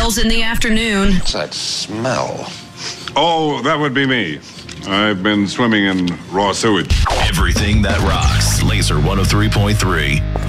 miles in the afternoon. What's that smell? Oh, that would be me. I've been swimming in raw sewage. Everything that rocks. Laser 103.3.